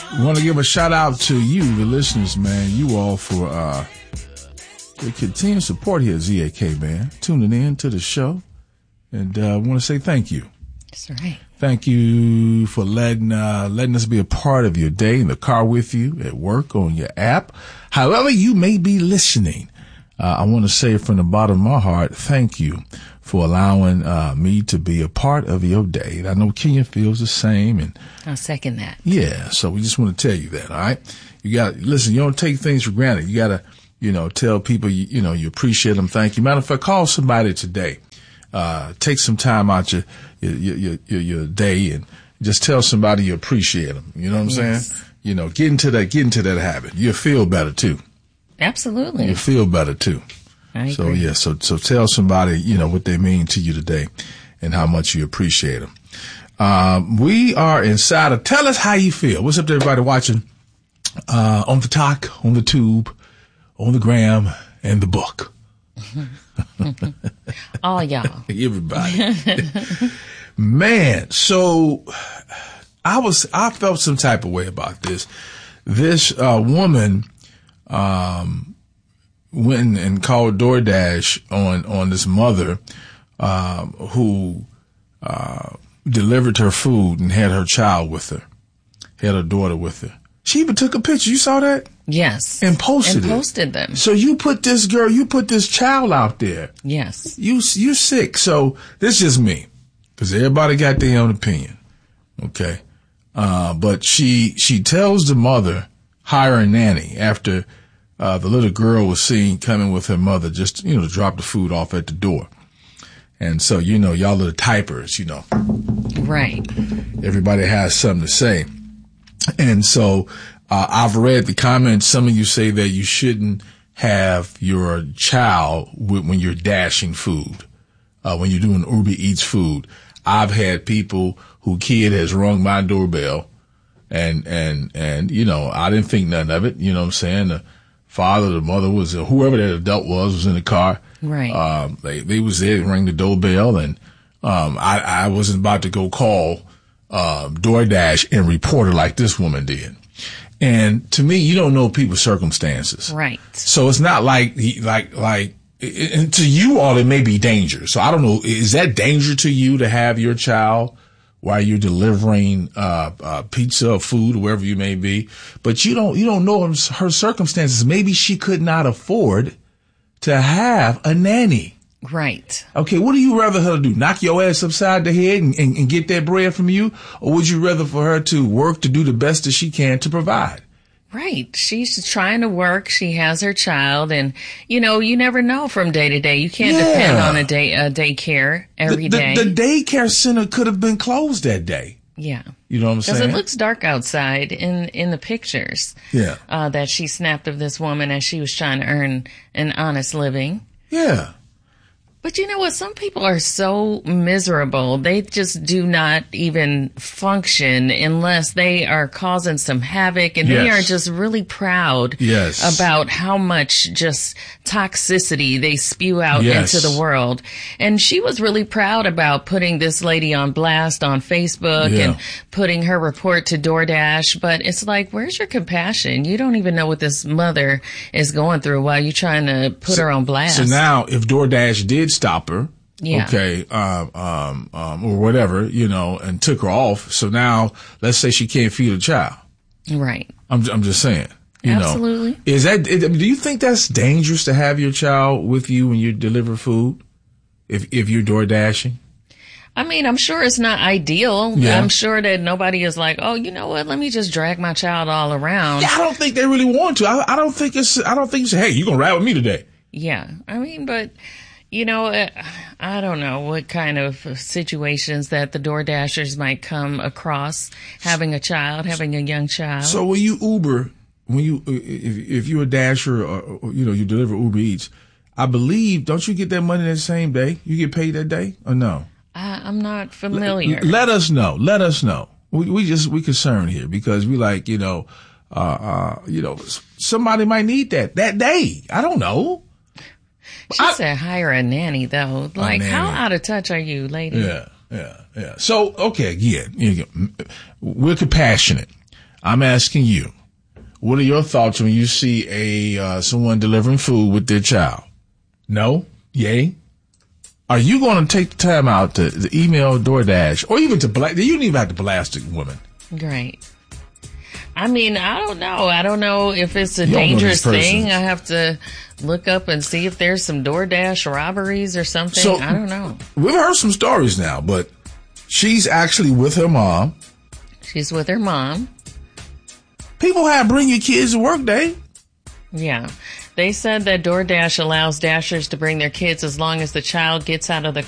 We want to give a shout out to you, the listeners, man. You all for the continued support here at ZAK, man. Tuning in to the show. And I want to say thank you. That's right. Thank you for letting us be a part of your day in the car with you, at work, on your app. However you may be listening, I want to say from the bottom of my heart, thank you for allowing me to be a part of your day. And I know Kenya feels the same. And I'll second that. Yeah, so we just want to tell you that, all right? You got listen, you don't take things for granted. You got to, tell people, you appreciate them. Thank you. Matter of fact, call somebody today. Take some time out your day and just tell somebody you appreciate them. You know what I'm saying? Get into that habit. You'll feel better too. Absolutely. You'll feel better too. I agree. So tell somebody, what they mean to you today and how much you appreciate them. We are inside of Tell Us How You Feel. What's up to everybody watching, on the talk, on the tube, on the gram, and the book? All y'all. Everybody. Man, so I felt some type of way about this. This woman went and called DoorDash on this mother who delivered her food and had her child with her, had her daughter with her. She even took a picture. You saw that? Yes. And posted them. So you put this child out there. Yes. You sick. So this is just me, because everybody got their own opinion. Okay. But she tells the mother, hire a nanny, after the little girl was seen coming with her mother just, to drop the food off at the door. And so, y'all are the typers, Right. Everybody has something to say. And so, I've read the comments. Some of you say that you shouldn't have your child when you're dashing food, when you're doing Uber Eats food. I've had people who kid has rung my doorbell and, I didn't think nothing of it. You know what I'm saying? The father, the mother whoever that adult was in the car. Right. They was there, rang the doorbell, and, I wasn't about to go call, DoorDash and report her like this woman did. And to me, you don't know people's circumstances. Right. So it's not like, and to you all, it may be danger. So I don't know, is that danger to you to have your child while you're delivering, pizza or food, wherever you may be? But you don't know her circumstances. Maybe she could not afford to have a nanny. Right. Okay, what do you rather her do? Knock your ass upside the head and get that bread from you? Or would you rather for her to work to do the best that she can to provide? Right. She's trying to work. She has her child, and you never know from day to day. You can't depend on a daycare every day. The daycare center could have been closed that day. Yeah. You know what I'm saying? Because it looks dark outside in the pictures. Yeah. That she snapped of this woman as she was trying to earn an honest living. Yeah. But you know what? Some people are so miserable. They just do not even function unless they are causing some havoc, and they are just really proud about how much just toxicity they spew out into the world. And she was really proud about putting this lady on blast on Facebook and putting her report to DoorDash. But it's like, where's your compassion? You don't even know what this mother is going through while you're trying to put her on blast. So now if DoorDash did stop her, okay, or whatever, and took her off. So now let's say she can't feed a child. Right. I'm just saying, Absolutely. Is that, do you think that's dangerous to have your child with you when you deliver food? If you're door dashing? I mean, I'm sure it's not ideal. Yeah. I'm sure that nobody is like, oh, you know what? Let me just drag my child all around. Yeah, I don't think they really want to. I don't think it's, hey, you gonna ride with me today. Yeah. I mean, but I don't know what kind of situations that the Door Dashers might come across having a young child. So when you Uber, if you're a dasher or you deliver Uber Eats, I believe, don't you get that money that same day? You get paid that day or no? I'm not familiar. Let us know. We concerned here because we like, somebody might need that day. I don't know. She said hire a nanny though. Like, how out of touch are you, lady? Yeah. So, okay, we're compassionate. I'm asking you, what are your thoughts when you see someone delivering food with their child? No? Yay? Are you going to take the time out to email DoorDash or even to blast? You don't even have to blast a woman. Right. I mean, I don't know. I don't know if it's a dangerous thing. I have to look up and see if there's some DoorDash robberies or something. So, I don't know. We've heard some stories now, but she's actually with her mom. She's with her mom. People have bring your kids to work day. Yeah. They said that DoorDash allows Dashers to bring their kids as long as the child gets out of the